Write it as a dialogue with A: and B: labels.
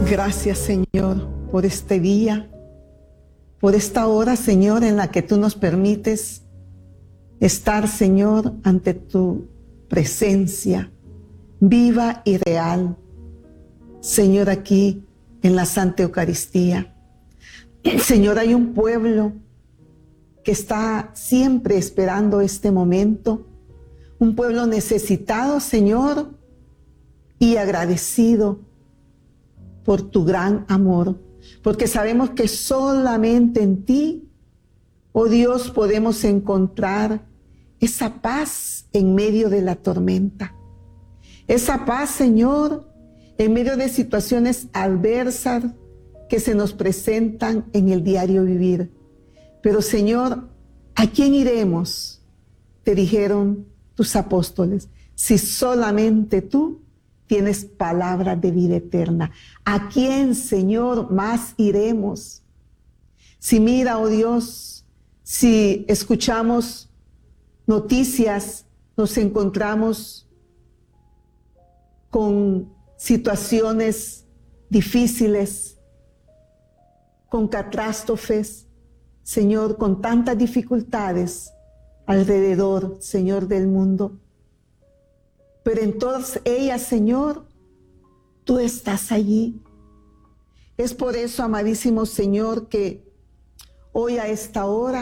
A: Gracias, Señor, por este día, por esta hora, Señor, en la que tú nos permites estar, Señor, ante tu presencia viva y real, Señor, aquí en la Santa Eucaristía. Señor, hay un pueblo que está siempre esperando este momento, un pueblo necesitado, Señor, y agradecido por tu gran amor, porque sabemos que solamente en ti, oh Dios, podemos encontrar esa paz en medio de la tormenta. Esa paz, Señor, en medio de situaciones adversas que se nos presentan en el diario vivir. Pero, Señor, ¿a quién iremos? Te dijeron tus apóstoles, si solamente tú tienes palabra de vida eterna. ¿A quién, Señor, más iremos? Si mira, oh Dios, si escuchamos noticias, nos encontramos con situaciones difíciles, con catástrofes, Señor, con tantas dificultades alrededor, Señor, del mundo. Pero en todas ellas, Señor, tú estás allí. Es por eso, amadísimo Señor, que hoy a esta hora